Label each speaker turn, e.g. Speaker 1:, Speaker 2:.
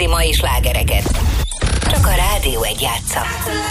Speaker 1: igazi mai slágereket. Csak a Rádió 1 játsza.